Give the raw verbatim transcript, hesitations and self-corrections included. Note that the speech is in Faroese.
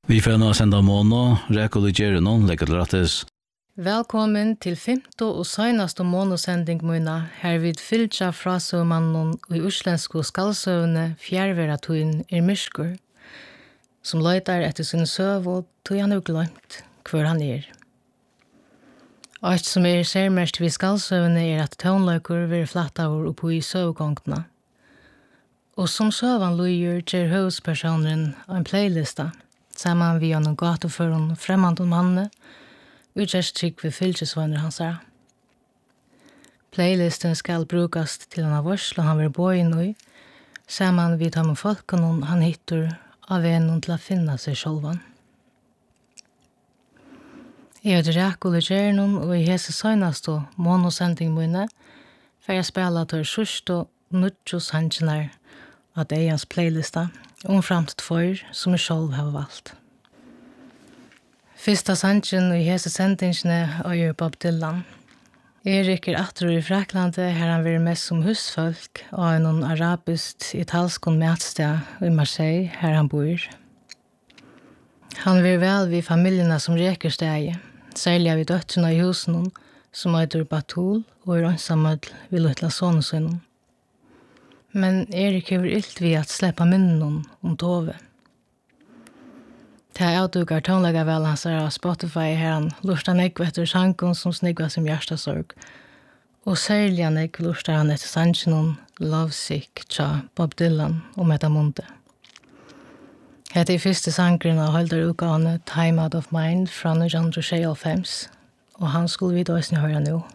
Vi får nå sende måned, Rekol og Gjerne noen, legger til rettes. Velkommen til femte og seneste månedsending mine, her vid fylkja frasøvmannen og i uslenske skallsøvne fjærveratøyen er myrskur, som løyter etter sin søv og tog han er glemt hvor han er. Alt som er særmest ved skallsøvne er at tøvnløyker vil flatta over oppå i søvgångtene. Og som søvan løyer gjør høvdspersonen en playlista, sammen vi har noen gater for en fremmande manne, utgjørst trygg ved fylkesvanner hans her. Playlisten skal brukes til en av varsel han vil bo inn i, sammen vi tar med folkene han hittar av en til å finne seg sjølvan. Jeg heter Rekol og Gjerne, og i hese søgneste månesending mine, for jeg spiller til sørste nødtjus hanskjener at det er hans playlista, omframt tvær som jeg selv har valgt. Fyrsta sangen i hese sendingene er Bob Dylan. Erik er atter i Fraklande, her han vil mest som husfolk, og er noen arabisk italsk matsted i Marseille, her han bor. Han vil vel vid familiene som reker stedet, særlig vid døttene i husen, som heter Batul, og er ensamhet ved løtla sånne. Men Erik har illt vid at släppa minnen om Tove. Det er avdukar tånlega vel hans er av Spotify her han lustar nekv etter sangen som snigva som hjertasorg. Og særlig nekv lustar han etter sangen Lovesick tja Bob Dylan og Meta Munde. Hette er første sangren av holdar utgavene Time Out of Mind fra nitton tjuefem, og han skulle vi da også høre nå.